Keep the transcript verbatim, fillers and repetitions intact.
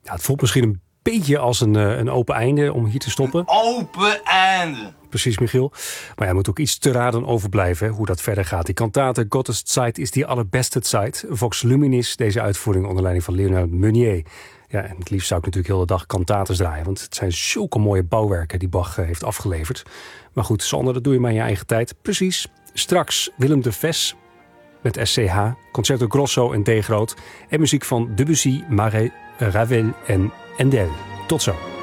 Ja, het voelt misschien een beetje als een, een open einde om hier te stoppen. Een open einde. Precies, Michiel. Maar ja, moet ook iets te raden overblijven, hè, hoe dat verder gaat. Die kantate Gottes Zeit is die allerbeste Zeit. Vox Luminis, deze uitvoering onder leiding van Leonard Meunier. Ja, en het liefst zou ik natuurlijk heel de dag kantates draaien. Want het zijn zulke mooie bouwwerken die Bach heeft afgeleverd. Maar goed, Sander, dat doe je maar in je eigen tijd. Precies. Straks Willem de Ves met S C H, Concerto Grosso en D groot. En muziek van Debussy, Marais, Ravel en Handel. Tot zo.